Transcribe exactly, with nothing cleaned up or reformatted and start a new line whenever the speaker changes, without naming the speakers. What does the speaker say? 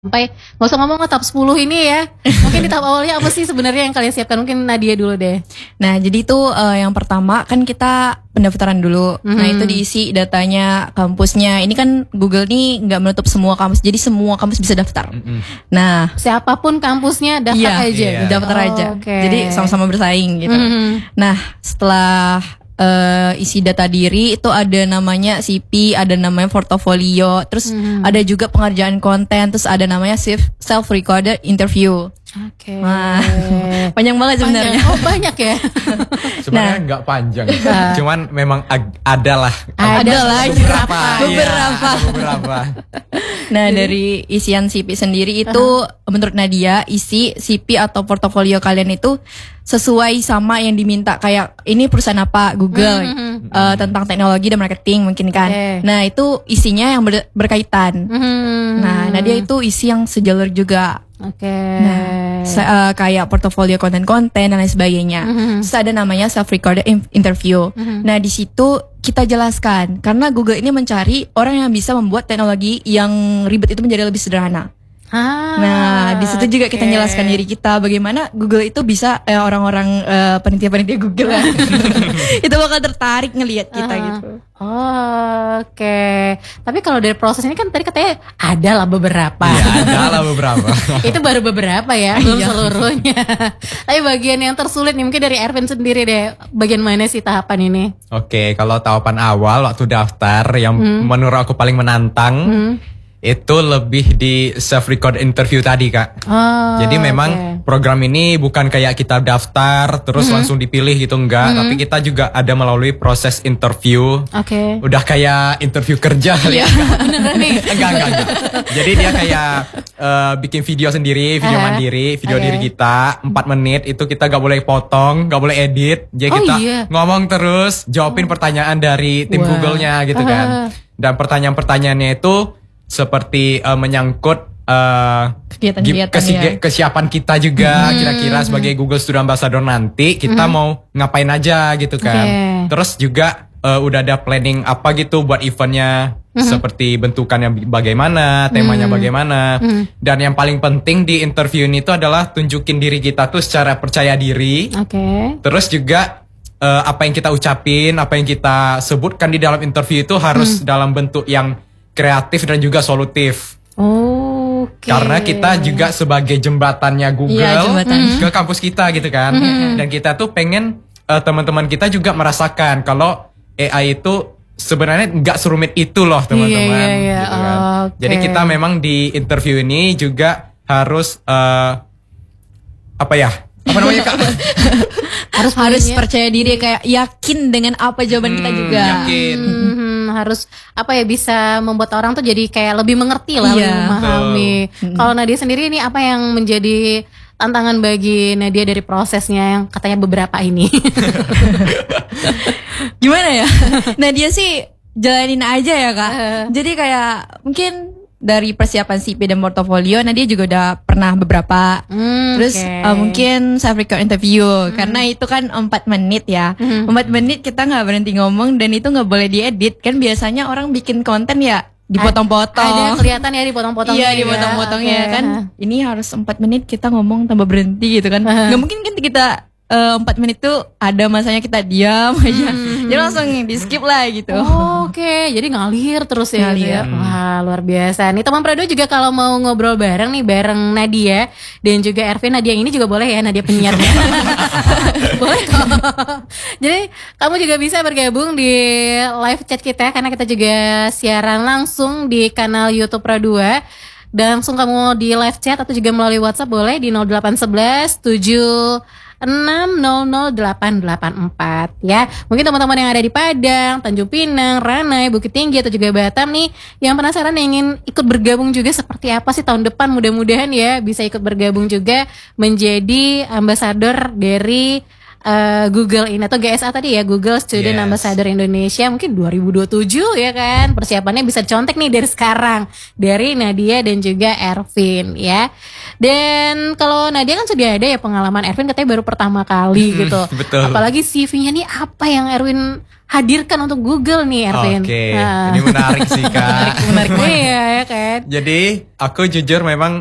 Sampai nggak usah ngomong top sepuluh ini ya. Mungkin di tahap awalnya apa sih sebenarnya yang kalian siapkan? Mungkin Nadia dulu deh.
Nah, jadi itu uh, yang pertama kan kita pendaftaran dulu. Mm-hmm. Nah, itu diisi datanya kampusnya. Ini kan Google nih nggak menutup semua kampus. Jadi semua kampus bisa daftar. Mm-hmm. Nah,
siapapun kampusnya daftar
iya,
aja.
Iya. Daftar
oh,
aja.
Okay.
Jadi sama-sama bersaing gitu. Mm-hmm. Nah, setelah Uh, isi data diri itu ada namanya C P, ada namanya portofolio, terus hmm. ada juga pengerjaan konten, terus ada namanya self recorded interview.
Oke. Okay.
Nah, panjang banget sebenarnya.
Oh banyak ya.
Sebenarnya nah. nggak panjang, cuman memang ag- ada lah.
Ada lah
beberapa.
Beberapa.
Ya, beberapa.
Nah, dari isian C P sendiri itu uh-huh. menurut Nadia, isi C P atau portofolio kalian itu sesuai sama yang diminta. Kayak ini perusahaan apa, Google, mm-hmm. uh, tentang teknologi dan marketing mungkin kan. Okay. Nah, itu isinya yang ber- berkaitan. Mm-hmm. Nah, Nadia itu isi yang sejalur juga.
Oke. Okay.
Nah, se- uh, kayak portofolio konten-konten dan lain sebagainya. Mm-hmm. Terus ada namanya self-recorded interview. Mm-hmm. Nah, di situ kita jelaskan karena Google ini mencari orang yang bisa membuat teknologi yang ribet itu menjadi lebih sederhana.
Ah,
nah, di situ juga kita menjelaskan diri kita bagaimana Google itu bisa eh, orang-orang eh, penitia-penitia Google ya. itu bakal tertarik ngelihat kita uh, gitu.
Oh, Oke, okay. Tapi kalau dari proses ini kan tadi katanya ada lah beberapa.
Iya, ada lah beberapa.
Itu baru beberapa ya, belum seluruhnya. Tapi bagian yang tersulit nih mungkin dari Ervin sendiri deh. Bagian mana sih tahapan ini?
Oke, okay, kalau tahapan awal waktu daftar yang hmm. menurut aku paling menantang. Hmm. Itu lebih di self record interview tadi Kak. Oh, jadi memang okay. program ini bukan kayak kita daftar terus mm-hmm. langsung dipilih gitu enggak, mm-hmm. tapi kita juga ada melalui proses interview. Oke. Okay. Udah kayak interview kerja kali ya.
Beneran nih.
enggak, enggak, enggak. Jadi dia kayak uh, bikin video sendiri, video uh-huh. mandiri, video okay. diri kita empat menit itu kita gak boleh potong, gak boleh edit. Jadi oh, kita iya. ngomong terus, jawabin oh. pertanyaan dari tim wow. Google-nya gitu uh-huh. kan. Dan pertanyaan-pertanyaannya itu seperti uh, menyangkut uh,
kegiatan-kegiatan
kesi-
ya.
kesiapan kita juga hmm. kira-kira sebagai Google Student Ambassador nanti kita hmm. mau ngapain aja gitu kan. Okay. Terus juga uh, udah ada planning apa gitu buat eventnya hmm. seperti bentukannya bagaimana, temanya hmm. bagaimana. Hmm. Dan yang paling penting di interview ini tuh adalah tunjukin diri kita tuh secara percaya diri. Okay. Terus juga uh, apa yang kita ucapin, apa yang kita sebutkan di dalam interview itu harus hmm. dalam bentuk yang kreatif dan juga solutif.
Oh, okay.
Karena kita juga sebagai jembatannya Google
ya, jembatan.
ke kampus kita gitu kan. Mm-hmm. Dan kita tuh pengen uh, teman-teman kita juga merasakan kalau A I itu sebenarnya nggak serumit itu loh teman-teman.
Iya, iya, iya.
Gitu kan.
Oh, okay.
Jadi kita memang di interview ini juga harus uh, apa ya? Apa namanya Kak?
harus harus percaya diri, kayak yakin dengan apa jawaban hmm, kita juga.
Yakin.
Hmm, harus apa ya, bisa membuat orang tuh jadi kayak lebih mengerti lah,
iya.
lebih memahami. Hmm. Kalau Nadia sendiri ini apa yang menjadi tantangan bagi Nadia dari prosesnya yang katanya beberapa ini?
Gimana ya? Nadia sih jalanin aja ya Kak. Uh. Jadi kayak mungkin dari persiapan C P dan portofolio, Nadia juga udah pernah beberapa. Mm, Terus okay. uh, mungkin self record interview mm. karena itu kan empat menit ya. Mm. empat menit kita nggak berhenti ngomong dan itu nggak boleh diedit. Kan biasanya orang bikin konten ya dipotong-potong.
Ada kelihatan ya dipotong-potong.
Iya, dipotong-potongnya okay. kan. Ini harus empat menit kita ngomong tanpa berhenti gitu kan. Nggak mungkin kan kita empat uh, menit tuh ada masanya kita diam aja. Hmm. Jadi langsung di skip lah gitu.
Oh, Oke, okay. Jadi ngalir terus ya.
Ngalir.
Hmm. Wah, luar biasa. Nih teman Prado juga kalau mau ngobrol bareng nih bareng Nadia dan juga Ervin, Nadia ini juga boleh ya, Nadia penyiarnya. Boleh kok. Jadi kamu juga bisa bergabung di live chat kita karena kita juga siaran langsung di kanal YouTube Pro dua. Dan langsung kamu di live chat atau juga melalui WhatsApp boleh di nol delapan satu satu tujuh enam nol nol delapan delapan empat ya. Mungkin teman-teman yang ada di Padang, Tanjung Pinang, Ranai, Bukit Tinggi atau juga Batam nih yang penasaran yang ingin ikut bergabung juga seperti apa sih tahun depan, mudah-mudahan ya bisa ikut bergabung juga menjadi ambasador dari uh, Google ini atau G S A tadi ya, Google Student yes. Ambassador Indonesia mungkin dua ribu dua puluh tujuh ya kan. Persiapannya bisa contek nih dari sekarang dari Nadia dan juga Ervin ya. Dan kalau Nadia kan sudah ada ya pengalaman, Ervin katanya baru pertama kali gitu.
Betul.
Apalagi C V-nya nih apa yang Erwin hadirkan untuk Google nih, Ervin.
Oke, okay. nah. Ini menarik sih Kak.
menarik, menarik. Iya ya kan.
Jadi aku jujur memang